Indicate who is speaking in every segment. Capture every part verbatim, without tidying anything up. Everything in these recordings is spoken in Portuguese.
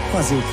Speaker 1: Fazer o quê?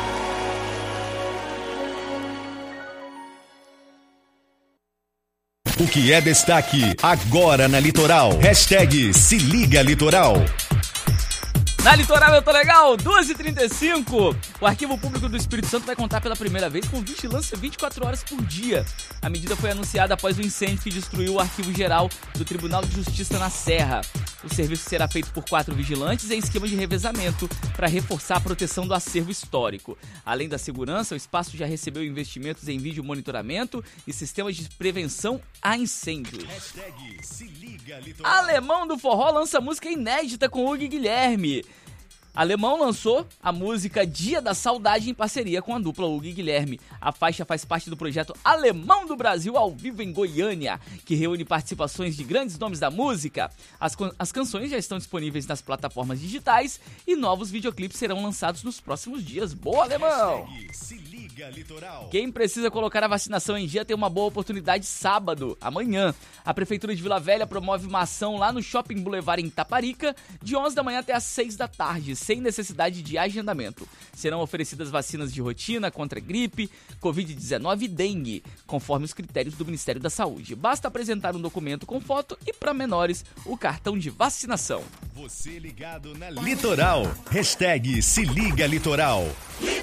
Speaker 2: O que é destaque agora na Litoral? Hashtag Se Liga Litoral.
Speaker 3: Na Litoral eu tô legal, duas e trinta e cinco. O Arquivo Público do Espírito Santo vai contar pela primeira vez com vigilância vinte e quatro horas por dia. A medida foi anunciada após o incêndio que destruiu o Arquivo Geral do Tribunal de Justiça na Serra. O serviço será feito por quatro vigilantes em esquema de revezamento para reforçar a proteção do acervo histórico. Além da segurança, o espaço já recebeu investimentos em vídeo monitoramento e sistemas de prevenção a incêndios.
Speaker 2: Hashtag Se Liga Litoral.
Speaker 3: Alemão do Forró lança música inédita com Hugo e Guilherme. Alemão lançou a música Dia da Saudade em parceria com a dupla Hugo e Guilherme. A faixa faz parte do projeto Alemão do Brasil ao vivo em Goiânia, que reúne participações de grandes nomes da música. As, as canções já estão disponíveis nas plataformas digitais e novos videoclipes serão lançados nos próximos dias. Boa, Alemão!
Speaker 2: Se Liga Litoral.
Speaker 3: Quem precisa colocar a vacinação em dia tem uma boa oportunidade sábado, amanhã. A Prefeitura de Vila Velha promove uma ação lá no Shopping Boulevard em Taparica, de onze da manhã até às seis da tarde, sem necessidade de agendamento. Serão oferecidas vacinas de rotina contra gripe, covid dezenove e dengue, conforme os critérios do Ministério da Saúde. Basta apresentar um documento com foto e, para menores, o cartão de vacinação.
Speaker 2: Você ligado na Litoral. Hashtag Se Liga Litoral.